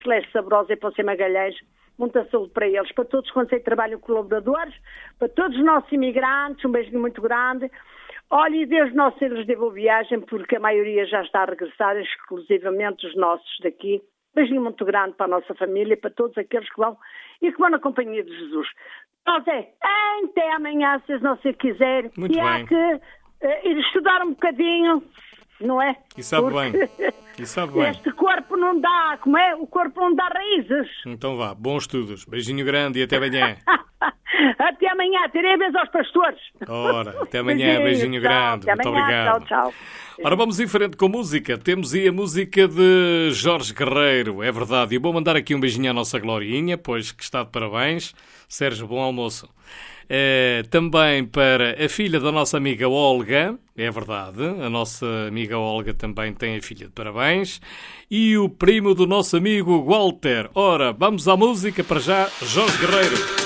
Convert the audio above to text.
Celeste Sabrosa e para o C. Magalhães. Muita saúde para eles, para todos quantos aí trabalham colaboradores, para todos os nossos imigrantes, um beijinho muito grande. Olha, e Deus nosso Senhor lhes dê boa viagem, porque a maioria já está a regressar, exclusivamente os nossos daqui. Beijinho muito grande para a nossa família, para todos aqueles que vão e que vão na companhia de Jesus. Nós até amanhã, se não se quiser. Muito e bem. há que ir estudar um bocadinho, não é? E sabe bem. E sabe bem. Este corpo não dá, como é? O corpo não dá raízes. Então vá, bons estudos. Beijinho grande e até amanhã. Até amanhã, terei a vez aos pastores. Ora, até amanhã, beijinho grande. Até Muito amanhã, obrigado. tchau. Ora, vamos em frente com música. Temos aí a música de Jorge Guerreiro, é verdade. E vou mandar aqui um beijinho à nossa Glorinha, pois que está de parabéns. Sérgio, bom almoço. Também para a filha da nossa amiga Olga, é verdade, a nossa amiga Olga também tem a filha de parabéns, e o primo do nosso amigo Walter. Ora, vamos à música, para já, Jorge Guerreiro.